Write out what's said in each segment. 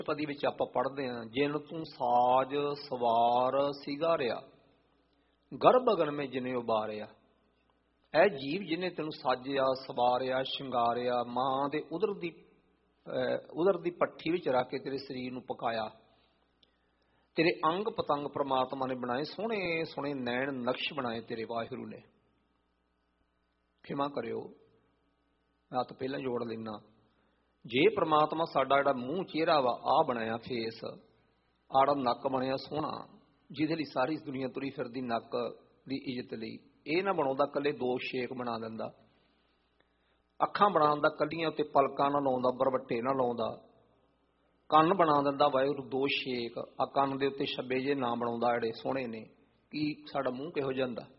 ਪਦੀ ਵਿੱਚ ਆਪਾਂ ਪੜ੍ਹਦੇ ਹਾਂ, ਜਿਨ ਤੂੰ ਸਾਜ ਸਵਾਰ ਸਿਗਾਰਿਆ ਗਰਭ ਅਗਨ ਮੇ ਜਿਨੇ ਉਬਾਰਿਆ। ਇਹ ਜੀਵ ਜਿਹਨੇ ਤੈਨੂੰ ਸਾਜਿਆ ਸਵਾਰਿਆ ਸ਼ਿੰਗਾਰਿਆ, ਮਾਂ ਦੇ ਉਦਰ ਦੀ ਪੱਠੀ ਵਿੱਚ ਰੱਖ ਕੇ ਤੇਰੇ ਸਰੀਰ ਨੂੰ ਪਕਾਇਆ, ਤੇਰੇ ਅੰਗ ਪਤੰਗ ਪ੍ਰਮਾਤਮਾ ਨੇ ਬਣਾਏ, ਸੋਹਣੇ ਸੋਹਣੇ ਨੈਣ ਨਕਸ਼ ਬਣਾਏ ਤੇਰੇ ਵਾਹਿਗੁਰੂ ਨੇ। ਖਿਮਾ ਕਰਿਓ, ਮੈਂ ਤਾਂ ਪਹਿਲਾਂ ਜੋੜ ਲੈਣਾ, ਜੇ ਪ੍ਰਮਾਤਮਾ ਸਾਡਾ ਜਿਹੜਾ ਮੂੰਹ ਚਿਹਰਾ ਵਾ ਆਹ ਬਣਾਇਆ ਫੇਸ, ਆੜਾ ਨੱਕ ਬਣਿਆ ਸੋਹਣਾ, ਜਿਹਦੇ ਲਈ ਸਾਰੀ ਦੁਨੀਆ ਤੁਰੀ ਫਿਰਦੀ ਨੱਕ ਦੀ ਇੱਜ਼ਤ ਲਈ, ਇਹ ਨਾ ਬਣਾਉਂਦਾ ਕੱਲੇ ਦੋ ਛੇਕ ਬਣਾ ਦਿੰਦਾ, ਅੱਖਾਂ ਬਣਾ ਦਿੰਦਾ ਕੱਲੀਆਂ ਉੱਤੇ ਪਲਕਾਂ ਨਾ ਲਾਉਂਦਾ, ਬਰਵੱਟੇ ਨਾ ਲਾਉਂਦਾ, ਕੰਨ ਬਣਾ ਦਿੰਦਾ ਵਾਹਿਗੁਰੂ ਦੋ ਛੇਕ, ਆ ਕੰਨ ਦੇ ਉੱਤੇ ਛੱਬੇ ਜੇ ਨਾ ਬਣਾਉਂਦਾ ਜਿਹੜੇ ਸੋਹਣੇ ਨੇ। ਕੀ ਸਾਡਾ ਮੂੰਹ ਕਿਹੋ ਜਿਹਾ ਹੁੰਦਾ?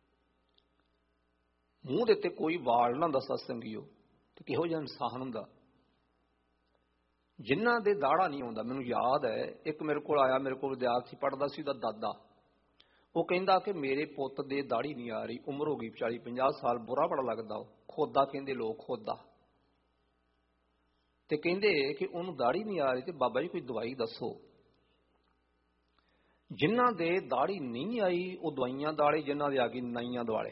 ਮੂੰਹ ਦੇ ਉੱਤੇ ਕੋਈ ਵਾਲ ਨਾ ਹੁੰਦਾ ਸਤਸੰਗੀਓ, ਤੇ ਕਿਹੋ ਜਿਹਾ ਇਨਸਾਨ ਹੁੰਦਾ? ਜਿਨ੍ਹਾਂ ਦੇ ਦਾੜਾ ਨਹੀਂ ਆਉਂਦਾ। ਮੈਨੂੰ ਯਾਦ ਹੈ, ਇੱਕ ਮੇਰੇ ਕੋਲ ਆਇਆ, ਮੇਰੇ ਕੋਲ ਵਿਦਿਆਰਥੀ ਪੜ੍ਹਦਾ ਸੀ, ਉਹਦਾ ਦਾਦਾ, ਉਹ ਕਹਿੰਦਾ ਕਿ ਮੇਰੇ ਪੁੱਤ ਦੇ ਦਾੜੀ ਨਹੀਂ ਆ ਰਹੀ, ਉਮਰ ਹੋ ਗਈ 40-50 ਸਾਲ, ਬੁਰਾ ਬੜਾ ਲੱਗਦਾ, ਉਹ ਖੋਦਾ ਕਹਿੰਦੇ ਲੋਕ, ਖੋਦਾ, ਤੇ ਕਹਿੰਦੇ ਕਿ ਉਹਨੂੰ ਦਾੜੀ ਨਹੀਂ ਆ ਰਹੀ ਤੇ ਬਾਬਾ ਜੀ ਕੋਈ ਦਵਾਈ ਦੱਸੋ। ਜਿਨ੍ਹਾਂ ਦੇ ਦਾੜੀ ਨਹੀਂ ਆਈ ਉਹ ਦਵਾਈਆਂ ਵਾਲੇ, ਜਿਨ੍ਹਾਂ ਦੇ ਆ ਗਈ ਨਾਈਆਂ ਦੁਆਲੇ,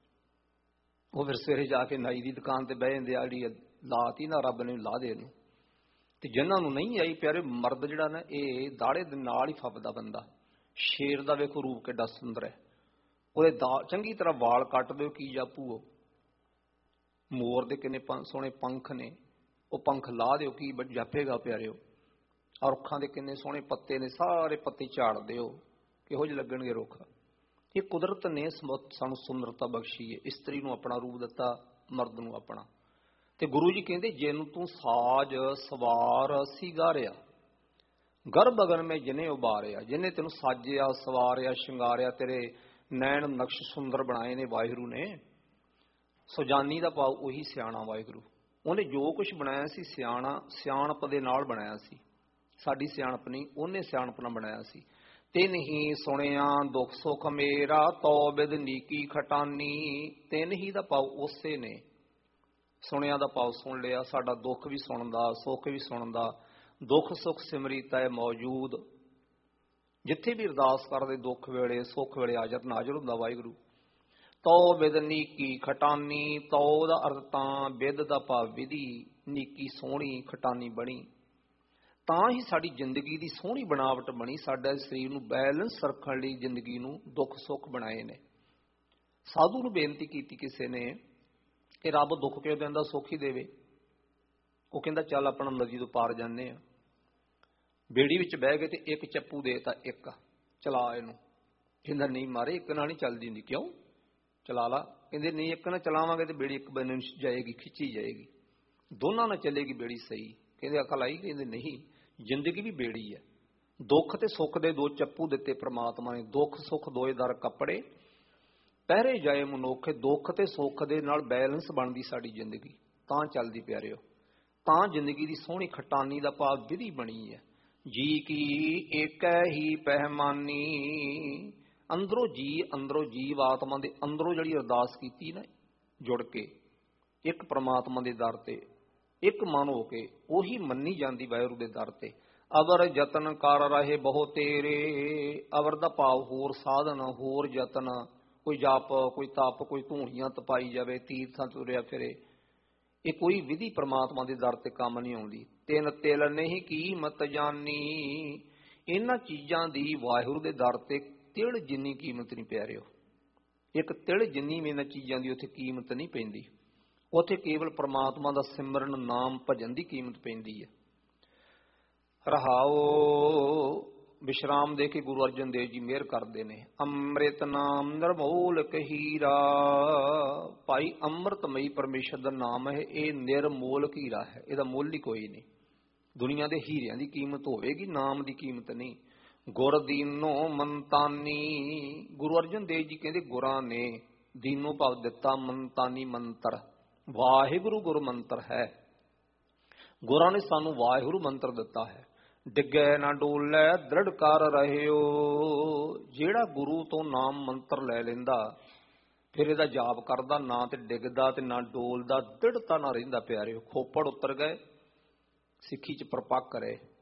ਉਹ ਫਿਰ ਸਵੇਰੇ ਜਾ ਕੇ ਨਾਈ ਦੀ ਦੁਕਾਨ ਤੇ ਬਹਿ ਜਾਂਦੇ ਆ, ਜਿਹੜੀ ਲਾਤੀ ਨਾ ਰੱਬ ਨੇ ਲਾ ਦੇ ਇਹਨੂੰ। ਤੇ ਜਿਨ੍ਹਾਂ ਨੂੰ ਨਹੀਂ ਆਈ, ਪਿਆਰੇ ਮਰਦ ਜਿਹੜਾ ਨਾ, ਇਹ ਦਾੜੇ ਦੇ ਨਾਲ ਹੀ ਫੱਬਦਾ ਬੰਦਾ। ਸ਼ੇਰ ਦਾ ਵੇਖੋ ਰੂਪ ਕਿੱਡਾ ਸੁੰਦਰ ਹੈ, ਉਹਦੇ ਚੰਗੀ ਤਰ੍ਹਾਂ ਵਾਲ ਕੱਟ ਦਿਓ, ਕੀ ਜਾਪੂ। ਮੋਰ ਦੇ ਕਿੰਨੇ ਸੋਹਣੇ ਪੰਖ ਨੇ, ਉਹ ਪੰਖ ਲਾ ਦਿਓ, ਕੀ ਜਾਪੇਗਾ ਪਿਆਰਿਓ। ਔਰ ਰੁੱਖਾਂ ਦੇ ਕਿੰਨੇ ਸੋਹਣੇ ਪੱਤੇ ਨੇ, ਸਾਰੇ ਪੱਤੇ ਝਾੜ ਦਿਓ, ਕਿਹੋ ਜਿਹੇ ਲੱਗਣਗੇ ਰੁੱਖ। ਇਹ ਕੁਦਰਤ ਨੇ ਸਾਨੂੰ ਸੁੰਦਰਤਾ ਬਖਸ਼ੀ ਹੈ, ਇਸਤਰੀ ਨੂੰ ਆਪਣਾ ਰੂਪ ਦਿੱਤਾ, ਮਰਦ ਨੂੰ ਆਪਣਾ। ਤੇ ਗੁਰੂ ਜੀ ਕਹਿੰਦੇ, ਜਿਨ ਤੂੰ ਸਾਜ ਸਵਾਰ ਸਿਗਾਰਿਆ ਗਰਭ ਅਗਨ ਮੈਂ ਜਿਨੇ ਉਬਾਰਿਆ। ਜਿਹਨੇ ਤੈਨੂੰ ਸਾਜਿਆ ਸਵਾਰਿਆ ਸ਼ਿੰਗਾਰਿਆ, ਤੇਰੇ ਨੈਣ ਨਕਸ਼ ਸੁੰਦਰ ਬਣਾਏ ਨੇ ਵਾਹਿਗੁਰੂ ਨੇ। ਸੁਜਾਨੀ ਦਾ ਭਾਵ ਉਹੀ ਸਿਆਣਾ ਵਾਹਿਗੁਰੂ, ਉਹਨੇ ਜੋ ਕੁਛ ਬਣਾਇਆ ਸੀ ਸਿਆਣਪ ਦੇ ਨਾਲ ਬਣਾਇਆ ਸੀ। ਸਾਡੀ ਸਿਆਣਪ ਨਹੀਂ, ਉਹਨੇ ਸਿਆਣਪ ਨਾਲ ਬਣਾਇਆ ਸੀ। ਤਿਨ ਹੀ ਸੁਣਿਆ ਦੁੱਖ ਸੁੱਖ ਮੇਰਾ, ਤੋ ਬਿਦ ਨੀਕੀ ਖਟਾਨੀ। ਤਿਨ ਹੀ ਦਾ ਭਾਵ ਉਸੇ ਨੇ। ਸੁਣਿਆ ਦਾ ਭਾਵ ਸੁਣ ਲਿਆ, ਸਾਡਾ ਦੁੱਖ ਵੀ ਸੁਣਦਾ, ਸੁੱਖ ਵੀ ਸੁਣਦਾ। ਦੁੱਖ ਸੁੱਖ ਸਿਮਰੀਤਾ ਹੈ ਮੌਜੂਦ, ਜਿੱਥੇ ਵੀ ਅਰਦਾਸ ਕਰਦੇ ਦੁੱਖ ਵੇਲੇ ਸੁੱਖ ਵੇਲੇ ਹਾਜ਼ਰ ਨਾਜ਼ਰ ਹੁੰਦਾ ਵਾਹਿਗੁਰੂ। ਤੋ ਬਿਦ ਨੀਕੀ ਖਟਾਨੀ, ਤੋ ਦਾ ਅਰਥ ਤਾਂ, ਬਿਦ ਦਾ ਭਾਵ ਵਿਧੀ, ਨੀਕੀ ਸੋਹਣੀ, ਖਟਾਨੀ ਬਣੀ। ਤਾਂ ਹੀ ਸਾਡੀ ਜ਼ਿੰਦਗੀ ਦੀ ਸੋਹਣੀ ਬਣਾਵਟ ਬਣੀ, ਸਾਡੇ ਸਰੀਰ ਨੂੰ ਬੈਲੈਂਸ ਰੱਖਣ ਲਈ ਜ਼ਿੰਦਗੀ ਨੂੰ ਦੁੱਖ ਸੁੱਖ ਬਣਾਏ ਨੇ। ਸਾਧੂ ਨੂੰ ਬੇਨਤੀ ਕੀਤੀ ਕਿਸੇ ਨੇ ਕਿ ਰੱਬ ਦੁੱਖ ਕਿਉਂ ਦਿੰਦਾ, ਸੁੱਖ ਹੀ ਦੇਵੇ। ਉਹ ਕਹਿੰਦਾ ਚੱਲ ਆਪਣਾ ਨਦੀ ਤੋਂ ਪਾਰ ਜਾਂਦੇ ਆ। ਬੇੜੀ ਵਿੱਚ ਬਹਿ ਗਏ ਤੇ ਇੱਕ ਚੱਪੂ ਦੇ ਤਾ, ਇੱਕ ਚਲਾ ਇਹਨੂੰ। ਕਹਿੰਦਾ ਨਹੀਂ ਮਾਰੇ, ਇੱਕ ਨਾਲ ਨਹੀਂ ਚੱਲਦੀ ਹੁੰਦੀ। ਕਿਉਂ? ਚਲਾ ਲਾ। ਕਹਿੰਦੇ ਨਹੀਂ, ਇੱਕ ਨਾਲ ਚਲਾਵਾਂਗੇ ਤੇ ਬੇੜੀ ਇੱਕ ਬੰਨੇ ਨੂੰ ਜਾਏਗੀ, ਖਿੱਚੀ ਜਾਏਗੀ, ਦੋਨਾਂ ਨਾਲ ਚੱਲੇਗੀ ਬੇੜੀ ਸਹੀ। ਕਹਿੰਦੇ ਅਕਲ ਆਈ? ਕਹਿੰਦੇ ਨਹੀਂ, ਜ਼ਿੰਦਗੀ ਵੀ ਬੇੜੀ ਹੈ। ਦੁੱਖ ਤੇ ਸੁੱਖ ਦੇ ਦੋ ਚੱਪੂ ਦਿੱਤੇ ਪ੍ਰਮਾਤਮਾ ਨੇ, ਦੁੱਖ ਸੁੱਖ ਦੋਏ ਦਰ ਕੱਪੜੇ, ਪਹਿਰੇ ਜਾਏ ਮਨੁੱਖ। ਦੁੱਖ ਤੇ ਸੁੱਖ ਦੇ ਨਾਲ ਬੈਲੈਂਸ ਬਣਦੀ ਸਾਡੀ ਜ਼ਿੰਦਗੀ, ਤਾਂ ਚੱਲਦੀ ਪਿਆਰਿਓ। ਤਾਂ ਜ਼ਿੰਦਗੀ ਦੀ ਸੋਹਣੀ ਖਟਾਨੀ ਦਾ ਭਾਵ ਵਿਧੀ ਬਣੀ ਹੈ। ਜੀ ਕੀ ਏਕੈ ਹੀ ਪਹਿਮਾਨੀ, ਅੰਦਰੋਂ ਜੀਵ ਆਤਮਾ ਦੇ ਅੰਦਰੋਂ ਜਿਹੜੀ ਅਰਦਾਸ ਕੀਤੀ ਨਾ, ਜੁੜ ਕੇ ਇੱਕ ਪ੍ਰਮਾਤਮਾ ਦੇ ਦਰ ਤੇ ਇੱਕ ਮਨ ਹੋ ਕੇ, ਉਹੀ ਮੰਨੀ ਜਾਂਦੀ ਵਾਹਿਗੁਰੂ ਦੇ ਦਰ ਤੇ। ਅਵਰ ਯਤਨ ਕਰ ਰਹੇ ਬਹੁ ਤੇਰੇ। ਅਵਰ ਦਾ ਭਾਵ ਹੋਰ ਸਾਧਨ, ਹੋਰ ਯਤਨ, ਕੋਈ ਜਪ, ਕੋਈ ਤਪ, ਕੋਈ ਧੂਣੀਆਂ ਤਪਾਈ ਜਾਵੇ, ਤੀਰਥਾਂ ਤੁਰਿਆ ਫਿਰੇ, ਇਹ ਕੋਈ ਵਿਧੀ ਪ੍ਰਮਾਤਮਾ ਦੇ ਦਰ ਤੇ ਕੰਮ ਨਹੀਂ ਆਉਂਦੀ। ਤਿੰਨ ਤਿਲ ਨਹੀਂ ਕੀਮਤ ਜਾਨੀ, ਇਹਨਾਂ ਚੀਜ਼ਾਂ ਦੀ ਵਾਹਿਗੁਰੂ ਦੇ ਦਰ ਤੇ ਤਿਲ ਜਿੰਨੀ ਕੀਮਤ ਨਹੀਂ ਪਿਆਰਿਓ। ਇੱਕ ਤਿਲ ਜਿੰਨੀ ਵੀ ਇਹਨਾਂ ਚੀਜ਼ਾਂ ਦੀ ਉੱਥੇ ਕੀਮਤ ਨਹੀਂ ਪੈਂਦੀ। ਉੱਥੇ ਕੇਵਲ ਪ੍ਰਮਾਤਮਾ ਦਾ ਸਿਮਰਨ ਨਾਮ ਭਜਨ ਦੀ ਕੀਮਤ ਪੈਂਦੀ ਹੈ। ਰਹਾਓ, ਵਿਸ਼ਰਾਮ ਦੇ ਕੇ ਗੁਰੂ ਅਰਜਨ ਦੇਵ ਜੀ ਮਿਹਰ ਕਰਦੇ ਨੇ। ਅੰਮ੍ਰਿਤ ਨਾਮ ਨਿਰਮੋਲਕ ਹੀਰਾ। ਭਾਈ ਅੰਮ੍ਰਿਤਮਈ ਪਰਮੇਸ਼ਰ ਦਾ ਨਾਮ ਹੈ, ਇਹ ਨਿਰਮੋਲਕ ਹੀਰਾ ਹੈ, ਇਹਦਾ ਮੁੱਲ ਹੀ ਕੋਈ ਨਹੀਂ। ਦੁਨੀਆ ਦੇ ਹੀਰਿਆਂ ਦੀ ਕੀਮਤ ਹੋਵੇਗੀ, ਨਾਮ ਦੀ ਕੀਮਤ ਨਹੀਂ। ਗੁਰ ਦੀਨੋ ਮੰਤਾਨੀ, ਗੁਰੂ ਅਰਜਨ ਦੇਵ ਜੀ ਕਹਿੰਦੇ ਗੁਰਾਂ ਨੇ ਦੀਨੋ ਭਾਵ ਦਿੱਤਾ, ਮੰਤਾਨੀ ਮੰਤਰ, ਵਾਹਿਗੁਰੂ ਗੁਰੂ ਮੰਤਰ ਹੈ। ਗੁਰਾਂ ਨੇ ਸਾਨੂੰ ਵਾਹਿਗੁਰੂ ਮੰਤਰ ਦਿੱਤਾ ਹੈ। ਡਿੱਗੈ ਨਾ ਡੋਲੇ ਦ੍ਰਿੜ ਕਰ ਰਹਿਓ। ਜਿਹੜਾ ਗੁਰੂ ਤੋਂ ਨਾਮ ਮੰਤਰ ਲੈ ਲੈਂਦਾ, ਫਿਰ ਇਹਦਾ ਜਾਪ ਕਰਦਾ, ਨਾ ਤੇ ਡਿੱਗਦਾ ਤੇ ਨਾ ਡੋਲਦਾ, ਦ੍ਰਿੜਤਾ ਨਾ ਰਹਿੰਦਾ ਪਿਆਰਿਓ। ਖੋਪੜ ਉਤਰ ਗਏ, ਸਿੱਖੀ ਚ ਪਰਪੱਕ ਰਹੇ।